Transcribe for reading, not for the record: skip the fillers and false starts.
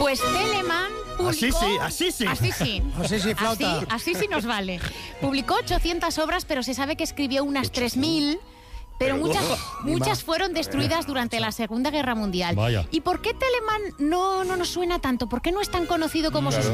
Pues Telemann publicó... Así sí. Así sí, flauta. Así sí nos vale. Publicó 800 obras, pero se sabe que escribió unas 3.000... Pero muchas fueron destruidas durante la Segunda Guerra Mundial. Vaya. ¿Y por qué Telemann no nos suena tanto? ¿Por qué no es tan conocido como sus